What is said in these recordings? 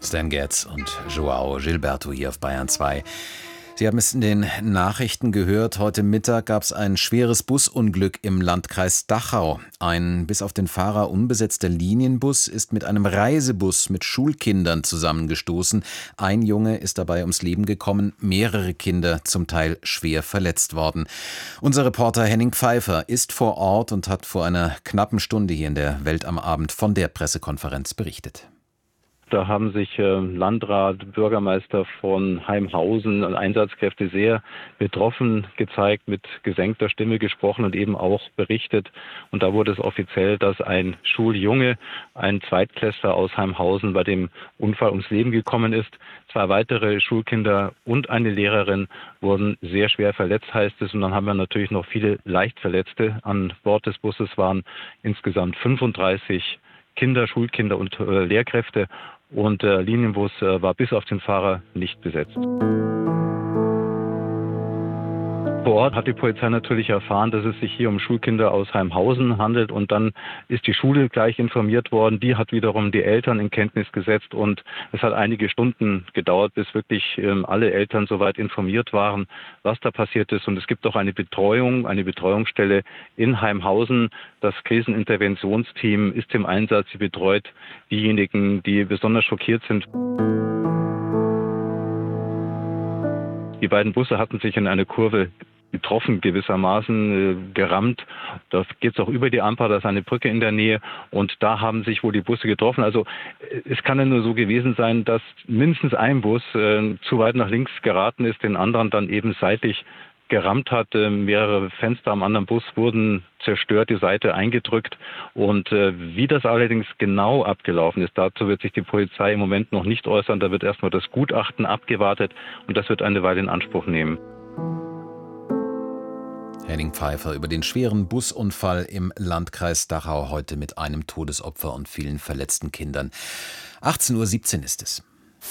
Stan Getz und João Gilberto hier auf Bayern 2. Sie haben es in den Nachrichten gehört. Heute Mittag gab es ein schweres Busunglück im Landkreis Dachau. Ein bis auf den Fahrer unbesetzter Linienbus ist mit einem Reisebus mit Schulkindern zusammengestoßen. Ein Junge ist dabei ums Leben gekommen, mehrere Kinder zum Teil schwer verletzt worden. Unser Reporter Henning Pfeiffer ist vor Ort und hat vor einer knappen Stunde hier in der Welt am Abend von der Pressekonferenz berichtet. Da haben sich Landrat, Bürgermeister von Haimhausen und Einsatzkräfte sehr betroffen gezeigt, mit gesenkter Stimme gesprochen und eben auch berichtet. Und da wurde es offiziell, dass ein Schuljunge, ein Zweitklässler aus Haimhausen, bei dem Unfall ums Leben gekommen ist. 2 weitere Schulkinder und eine Lehrerin wurden sehr schwer verletzt, heißt es. Und dann haben wir natürlich noch viele Leichtverletzte. An Bord des Busses waren insgesamt 35 Kinder, Schulkinder und Lehrkräfte. Und der Linienbus war bis auf den Fahrer nicht besetzt. Vor Ort hat die Polizei natürlich erfahren, dass es sich hier um Schulkinder aus Haimhausen handelt, und dann ist die Schule gleich informiert worden. Die hat wiederum die Eltern in Kenntnis gesetzt, und es hat einige Stunden gedauert, bis wirklich alle Eltern soweit informiert waren, was da passiert ist. Und es gibt auch eine Betreuungsstelle in Haimhausen. Das Kriseninterventionsteam ist im Einsatz. Sie betreut diejenigen, die besonders schockiert sind. Die beiden Busse hatten sich in eine Kurve getroffen, gewissermaßen gerammt. Da geht es auch über die Amper, da ist eine Brücke in der Nähe, und da haben sich wohl die Busse getroffen. Also es kann ja nur so gewesen sein, dass mindestens ein Bus zu weit nach links geraten ist, den anderen dann eben seitlich gerammt hat. Mehrere Fenster am anderen Bus wurden zerstört, die Seite eingedrückt. Und wie das allerdings genau abgelaufen ist, dazu wird sich die Polizei im Moment noch nicht äußern. Da wird erstmal das Gutachten abgewartet, und das wird eine Weile in Anspruch nehmen. Henning Pfeiffer über den schweren Busunfall im Landkreis Dachau, heute mit einem Todesopfer und vielen verletzten Kindern. 18:17 Uhr ist es.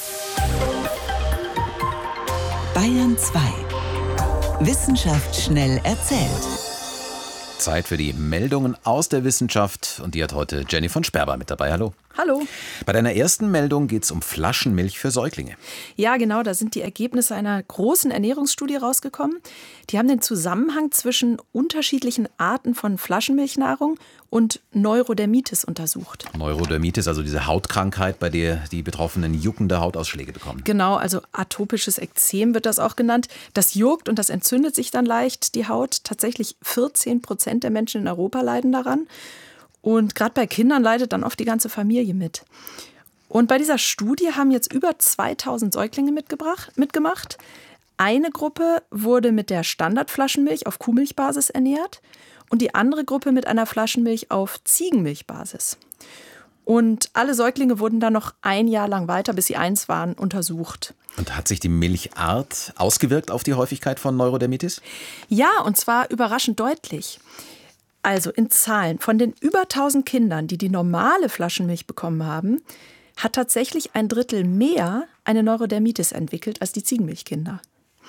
Bayern 2. Wissenschaft schnell erzählt. Zeit für die Meldungen aus der Wissenschaft, und die hat heute Jenny von Sperber mit dabei. Hallo. Hallo. Bei deiner ersten Meldung geht es um Flaschenmilch für Säuglinge. Ja, genau, da sind die Ergebnisse einer großen Ernährungsstudie rausgekommen. Die haben den Zusammenhang zwischen unterschiedlichen Arten von Flaschenmilchnahrung und Neurodermitis untersucht. Neurodermitis, also diese Hautkrankheit, bei der die Betroffenen juckende Hautausschläge bekommen. Genau, also atopisches Ekzem wird das auch genannt. Das juckt und das entzündet sich dann leicht, die Haut. Tatsächlich 14% der Menschen in Europa leiden daran. Und gerade bei Kindern leidet dann oft die ganze Familie mit. Und bei dieser Studie haben jetzt über 2000 Säuglinge mitgemacht. Eine Gruppe wurde mit der Standardflaschenmilch auf Kuhmilchbasis ernährt und die andere Gruppe mit einer Flaschenmilch auf Ziegenmilchbasis. Und alle Säuglinge wurden dann noch 1 Jahr lang weiter, bis sie 1 waren, untersucht. Und hat sich die Milchart ausgewirkt auf die Häufigkeit von Neurodermitis? Ja, und zwar überraschend deutlich. Also in Zahlen, von den über 1000 Kindern, die die normale Flaschenmilch bekommen haben, hat tatsächlich 1/3 mehr eine Neurodermitis entwickelt als die Ziegenmilchkinder.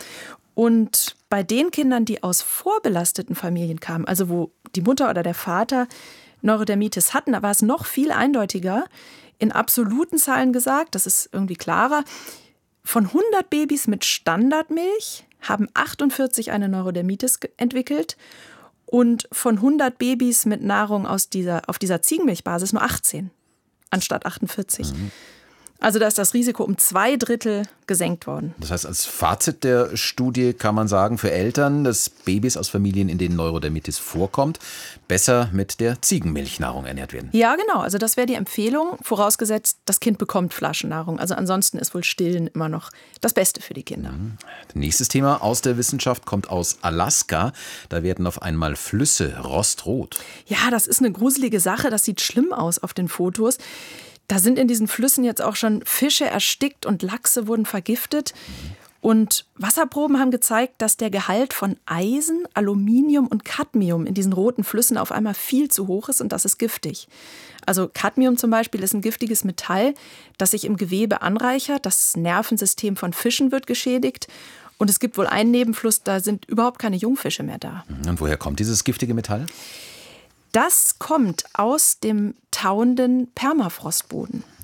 Und bei den Kindern, die aus vorbelasteten Familien kamen, also wo die Mutter oder der Vater Neurodermitis hatten, da war es noch viel eindeutiger. In absoluten Zahlen gesagt, das ist irgendwie klarer, von 100 Babys mit Standardmilch haben 48 eine Neurodermitis entwickelt. Und von 100 Babys mit Nahrung auf dieser Ziegenmilchbasis nur 18 anstatt 48. Also da ist das Risiko um 2/3 gesenkt worden. Das heißt, als Fazit der Studie kann man sagen, für Eltern, dass Babys aus Familien, in denen Neurodermitis vorkommt, besser mit der Ziegenmilchnahrung ernährt werden. Ja, genau. Also das wäre die Empfehlung, vorausgesetzt, das Kind bekommt Flaschennahrung. Also ansonsten ist wohl Stillen immer noch das Beste für die Kinder. Nächstes Thema aus der Wissenschaft kommt aus Alaska. Da werden auf einmal Flüsse rostrot. Ja, das ist eine gruselige Sache. Das sieht schlimm aus auf den Fotos. Da sind in diesen Flüssen jetzt auch schon Fische erstickt und Lachse wurden vergiftet. Und Wasserproben haben gezeigt, dass der Gehalt von Eisen, Aluminium und Cadmium in diesen roten Flüssen auf einmal viel zu hoch ist, und das ist giftig. Also Cadmium zum Beispiel ist ein giftiges Metall, das sich im Gewebe anreichert. Das Nervensystem von Fischen wird geschädigt. Und es gibt wohl einen Nebenfluss, da sind überhaupt keine Jungfische mehr da. Und woher kommt dieses giftige Metall? Das kommt aus dem tauenden Permafrostboden.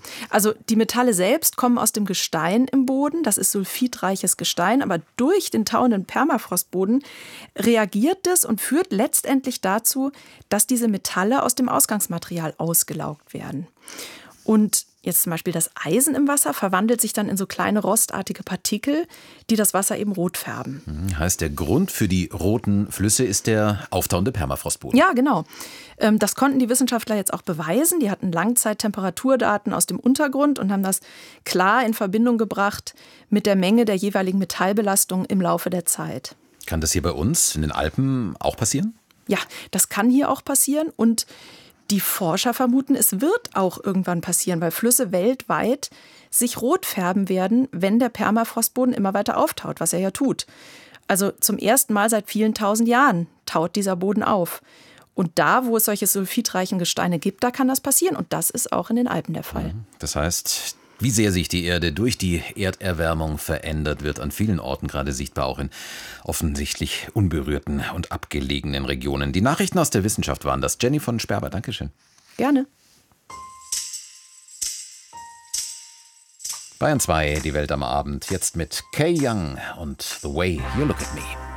Also die Metalle selbst kommen aus dem Gestein im Boden. Das ist sulfidreiches Gestein. Aber durch den tauenden Permafrostboden reagiert es und führt letztendlich dazu, dass diese Metalle aus dem Ausgangsmaterial ausgelaugt werden. Und jetzt zum Beispiel das Eisen im Wasser verwandelt sich dann in so kleine rostartige Partikel, die das Wasser eben rot färben. Heißt, der Grund für die roten Flüsse ist der auftauende Permafrostboden? Ja, genau. Das konnten die Wissenschaftler jetzt auch beweisen. Die hatten Langzeittemperaturdaten aus dem Untergrund und haben das klar in Verbindung gebracht mit der Menge der jeweiligen Metallbelastung im Laufe der Zeit. Kann das hier bei uns in den Alpen auch passieren? Ja, das kann hier auch passieren und die Forscher vermuten, es wird auch irgendwann passieren, weil Flüsse weltweit sich rot färben werden, wenn der Permafrostboden immer weiter auftaut, was er ja tut. Also zum ersten Mal seit vielen tausend Jahren taut dieser Boden auf. Und da, wo es solche sulfidreichen Gesteine gibt, da kann das passieren. Und das ist auch in den Alpen der Fall. Das heißt, wie sehr sich die Erde durch die Erderwärmung verändert, wird an vielen Orten gerade sichtbar, auch in offensichtlich unberührten und abgelegenen Regionen. Die Nachrichten aus der Wissenschaft waren das. Jenny von Sperber, Dankeschön. Gerne. Bayern 2, die Welt am Abend, jetzt mit Kay Young und The Way You Look at Me.